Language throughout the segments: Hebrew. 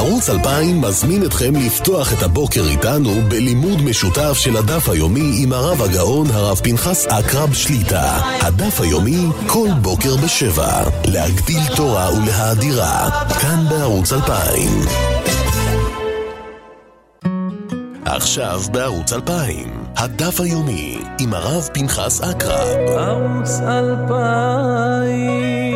ערוץ 2000 מזמין אתכם לפתוח את הבוקר איתנו בלימוד משותף של הדף היומי עם הרב הגאון הרב פנחס אקרב שליטה. הדף היומי כל בוקר ב7. להגדיל תורה ולהאדירה. כאן בערוץ 2000. עכשיו בערוץ 2000. הדף היומי עם הרב פנחס אקרב. ערוץ 2000.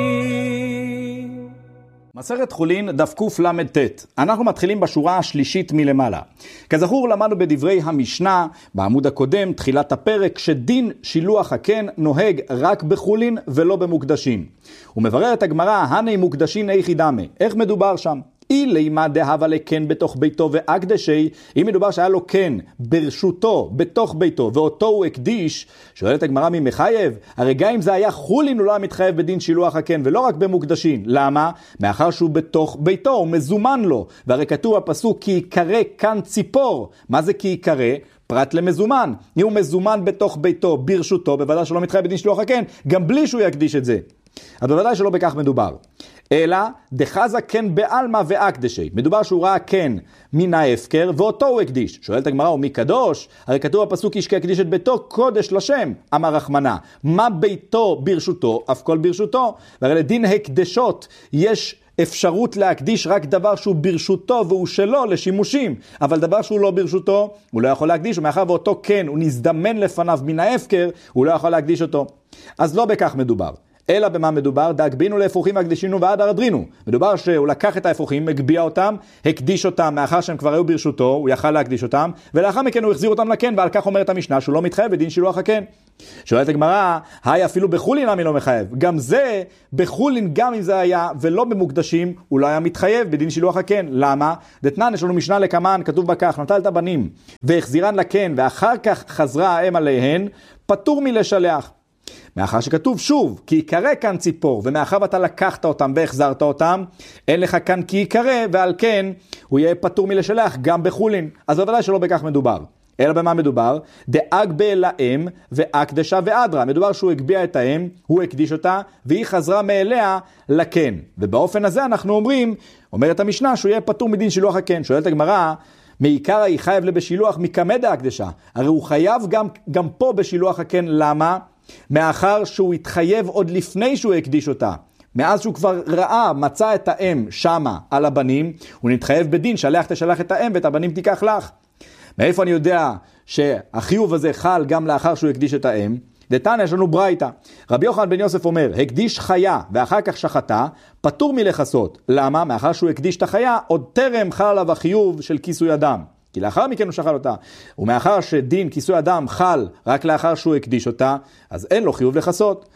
מסכת חולין דף קל"ט. אנחנו מתחילים בשורה השלישית מלמעלה. כזכור למדנו בדברי המשנה בעמוד הקודם תחילת הפרק שדין שילוח הקן נוהג רק בחולין ולא במוקדשים. הוא מברר את הגמרא הני מוקדשים איך ידמה. איך מדובר שם? לימה דהבה לקן בתוך ביתו והקדשי, אם מדובר שהיה לו קן ברשותו בתוך ביתו ואותו הוא הקדיש, שואלת הגמרא מי מחייב? הרי גם אם זה היה חולין הוא לא היה מתחייב בדין שילוח הקן ולא רק במוקדשים. למה? מאחר שהוא בתוך ביתו, הוא מזומן לו, והרי כתוב בפסוק כי יקרא כאן ציפור. מה זה כי יקרא? פרט למזומן. אם הוא מזומן בתוך ביתו ברשותו, בוודאי שלא מתחייב בדין שילוח הקן גם בלי שהוא יקדיש את זה. אז בוודאי שלא בכך מדובר. אלא דחזה כן בעלמא והקדשי. מדובר שהוא ראה כן מן ההפקר ואותו הוא הקדיש. שואלת הגמרא ומי קדוש? הרי כתוב בפסוק איש כהקדיש את ביתו קודש לשם. אמר רחמנה. מה ביתו ברשותו? אף כל ברשותו. והרי לדין הקדשות יש אפשרות להקדיש רק דבר שהוא ברשותו והוא שלו לשימושים. אבל דבר שהוא לא ברשותו הוא לא יכול להקדיש. ומאחר ואותו כן הוא נזדמן לפניו מן ההפקר הוא לא יכול להקדיש אותו. אז לא בכך מדובר. אלא במה מדובר? דאגבינו לאפרוחים והקדישינו ועד הרדרינו. מדובר שהוא לקח את האפרוחים, הגביע אותם, הקדיש אותם, מאחר שהם כבר היו ברשותו, הוא יכל להקדיש אותם, ולאחר מכן הוא החזיר אותם לקן, ועל כך אומרת המשנה שהוא לא מתחייב בדין שילוח הקן. שואלת הגמרא, היי אפילו בחולין מי לא מחייב? גם זה, בחולין גם אם זה היה, ולא במוקדשים, הוא לא היה מתחייב בדין שילוח הקן. למה? דתנן, יש לנו משנה לקמן, כתוב בכך, נטל את הבנים, והחזירן לקן, ואחר כך חזרה האם עליהן, פטור מלשלח. מאחר שכתוב שוב, כי יקרא כאן ציפור, ומאחר ואתה לקחת אותם והחזרת אותם, אין לך כאן כי יקרא, ועל כן הוא יהיה פטור מלשלח גם בחולין. אז בוודאי שלא בכך מדובר. אלא במה מדובר? דאגבה לאם והקדשה ואדרה. מדובר שהוא הגביע את האם, הוא הקדיש אותה, והיא חזרה מאליה לקן. ובאופן הזה אנחנו אומרת המשנה שהוא יהיה פטור מדין שילוח הקן. שואלת הגמרא, מעיקר היא חייב לבשילוח מקמא דהקדשה. הרי הוא חייב גם פה בשילוח הקן. למה? מאחר שהוא התחייב עוד לפני שהוא הקדיש אותה. מאז שהוא כבר ראה, מצא את האם שמה על הבנים, הוא נתחייב בדין, שלח תשלח את האם ואת הבנים תיקח לך. מאיפה אני יודע שהחיוב הזה חל גם לאחר שהוא הקדיש את האם? דתניא יש לנו ברייתא. רבי יוחנן בן יוסף אומר, הקדיש חיה ואחר כך שחטה, פטור מלכסות. למה? מאחר שהוא הקדיש את החיה, עוד טרם חל עליו החיוב של כיסוי אדם. כי לאחר מכן הוא שחל אותה. ומאחר שדין כיסוי אדם חל רק לאחר שהוא הקדיש אותה, אז אין לו חיוב לכסות.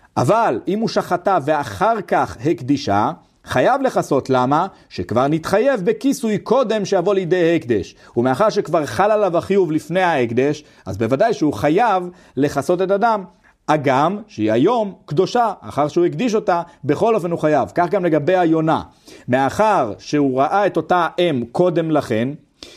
אבל אם הוא שחטה ואחר כך הקדישה, חייב לכסות. למה? שכבר נתחייב בכיסוי קודם שיבוא לידי הקדש. ומאחר שכבר חל עליו החיוב לפני ההקדש, אז בוודאי שהוא חייב לכסות את אדם. אגם שהיא היום קדושה, אחר שהוא הקדיש אותה, בכל אופן הוא חייב. כך גם לגבי היונה. מאחר שהוא ראה את אותה אם קודם לכן,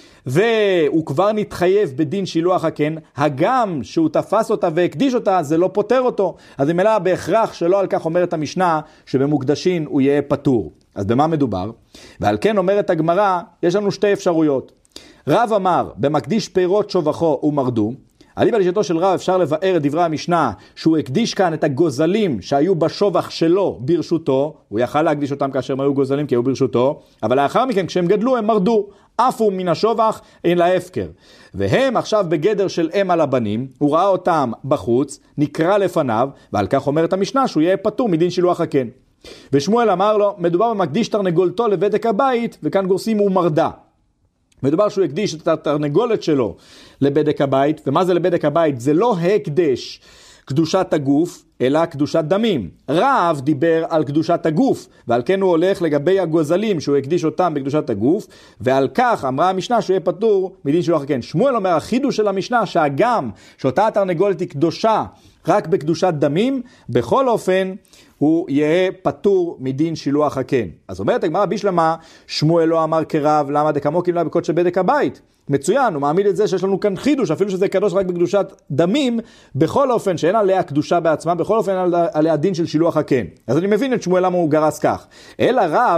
והוא כבר נתחייב בדין שילוח הקן, הגם שהוא תפס אותה והקדיש אותה, זה לא פותר אותו. אז אם אלא בהכרח שלא על כך אומרת המשנה, שבמוקדשים הוא יהיה פטור. אז במה מדובר? ועל כן אומרת הגמרא, יש לנו שתי אפשרויות. רב אמר, במקדיש פירות שובחו ומרדו, עלי בלשתו של רב אפשר לבאר את דברי המשנה, שהוא הקדיש כאן את הגוזלים שהיו בשובח שלו ברשותו, הוא יכל להקדיש אותם כאשר הם היו גוזלים כי היו ברשותו, אבל לאחר מכן כשהם גדלו הם מרדו, עפו מן השובח אין להפקר. והם עכשיו בגדר של אם על הבנים, הוא ראה אותם בחוץ, נקרא לפניו, ועל כך אומרת המשנה שהוא יהיה פטור מדין שילוח הקן. ושמואל אמר לו, מדובר במקדיש תרנגולתו לבדק הבית, וכאן גורסים הוא מרדה. מדובר שהוא הקדיש את התרנגולת שלו לבדק הבית, ומה זה לבדק הבית? זה לא הקדש קדושת הגוף, אלא קדושת דמים. רב דיבר על קדושת הגוף, ועל כן הוא הולך לגבי הגוזלים שהוא הקדיש אותם בקדושת הגוף, ועל כך אמרה המשנה שהוא יהיה פטור מדין שילוח הקן. שמואל אומר, החידוש של המשנה שהגם שאותה התרנגולת היא קדושה רק בקדושת דמים, בכל אופן הוא יהיה פטור מדין שילוח הקן. אז אומרת הגמרא בשלמה, שמואל לא אמר כרב, למה דקמו קימלה בקודש בדק הבית? מצוין, הוא מעמיד את זה שיש לנו כאן חידוש, אפילו שזה קדוש רק בקדושת דמים, בכל אופן שאין עליה קדושה בעצמה, בכל אופן עליה דין של שילוח הקן. אז אני מבין את שמואל למה הוא גרס כך. אלא רב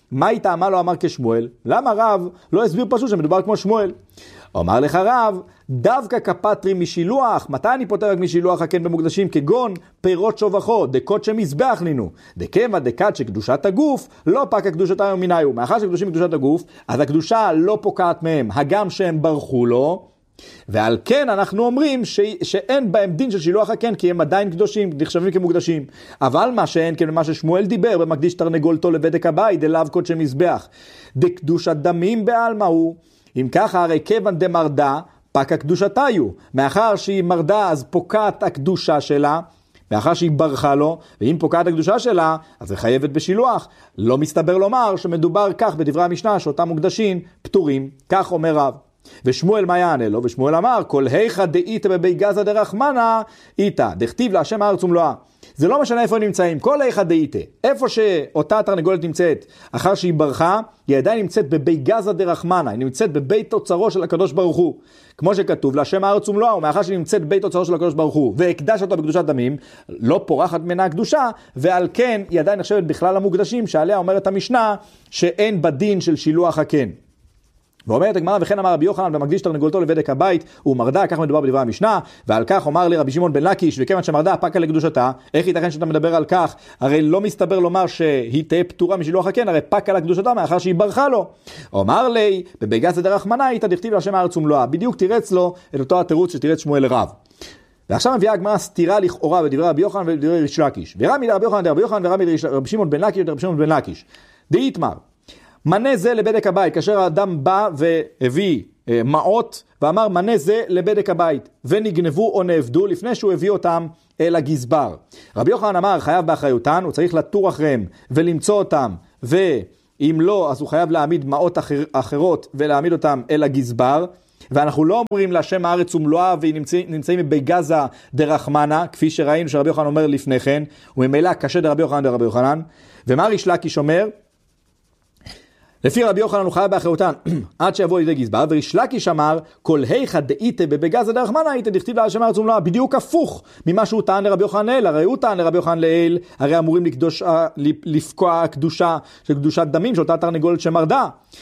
מה היא טעמה לו אמר כשמואל? למה רב לא הסביר פשוט שמדובר כמו שמואל? אמר לך רב, דווקא כפטרי משילוח, מתי אני פותר רק משילוח הקן במוקדשים? כגון פירות שובחו, דקות שמזבח נינו, דקבע דקת שקדושת הגוף, לא פקה קדושת היום מניו. מאחר שקדושים קדושת הגוף, אז הקדושה לא פוקעת מהם, הגם שהם ברחו לו, ועל כן אנחנו אומרים שאין בהם דין של שילוח הקן, כי הם עדיין קדושים, נחשבים כמוקדשים. אבל מה שאין כן, מה ששמואל דיבר, במקדיש תרנגולתו לבדק הבית, אליו קודשי מזבח, דקדושת דמים בעלמא הוא. אם ככה, הרי כיוון דמרדה, פקה קדושתיו. מאחר שהיא מרדה, אז פוקעת הקדושה שלה, מאחר שהיא ברחה לו, ואם פוקעת הקדושה שלה, אז היא חייבת בשילוח. לא מסתבר לומר שמדובר כך בדברי המשנה, שאותם מוקדשים פטורים. כך אומר רב. ושמואל מה יענה לו? ושמואל אמר, כל היכא דאיתא בבי גזא דרחמנא איתא, דכתיב להשם הארץ ומלואה. זה לא משנה איפה הם נמצאים, כל היכא דאיתא. איפה שאותה תרנגולת נמצאת, אחר שהיא ברחה, היא עדיין נמצאת בבי גזא דרחמנא, היא נמצאת בבית אוצרו של הקדוש ברוך הוא. כמו שכתוב, להשם הארץ ומלואה, ומאחר שהיא נמצאת בבית אוצרו של הקדוש ברוך הוא, והקדש אותו בקדושת דמים, לא פורחת ממנה הקדושה, ועל כן היא עדיין נחשבת בכלל המוקדשים, שעליה אומרת המשנה שאין בדין של שילוח הקן. ואומרת הגמרא, וכן אמר רבי יוחנן במקדיש תרנגולתו לבדק הבית ומרדה, כך מדובר בדברי המשנה, ועל כך אומר לי רבי שמעון בן לקיש, וכיוון שמרדה פקה לקדושתה, איך ייתכן שאתה מדבר על כך? הרי לא מסתבר לומר שהיא תהיה פטורה משילוח הקן, הרי פקה לקדושתה מאחר שהיא ברחה לו. אומר לי, בבי גזא דרחמנא איתא, דכתיב להשם הארץ ומלואה. בדיוק תירץ לו את אותו התירוץ שתירץ שמואל לרב. ועכשיו מביאה הגמרא סתירה לכאורה בדברי רבי יוחנן ובדברי ריש לקיש. ורמי לרבי יוחנן ורמי לרבי שמעון בן לקיש ורבי שמעון בן לקיש. דאיתמר, מנה זה לבדק הבית, כאשר האדם בא והביא מעות, ואמר מנה זה לבדק הבית, ונגנבו או נאבדו לפני שהוא הביא אותם אל הגזבר. רבי יוחנן אמר, חייב באחריותן, הוא צריך לטור אחריהם ולמצוא אותם, ואם לא, אז הוא חייב להעמיד מעות אחרות ולהעמיד אותם אל הגזבר. ואנחנו לא אומרים להשם הארץ ומלואה ונמצאים בבי גזא דרחמנא, כפי שראינו שרבי יוחנן אומר לפני כן, וממילא קשה דרבי יוחנן דרבי יוחנן. ומה ריש לקיש אומר? לפי רבי יוחנן הוא חייב באחריותן עד שיבוא לידי גזבר, וריש לקיש אמר, כל היכא דאיתא בבי גזא דרחמנא איתא, דכתיב להשם הארץ ומלואה. בדיוק הפוך ממה שהוא טען לרבי יוחנן לעיל. הרי הוא טען לרבי יוחנן לעיל, הרי אמורים לפקוע הקדושה של קדושת דמים, של אותה תרנגולת שמרדה.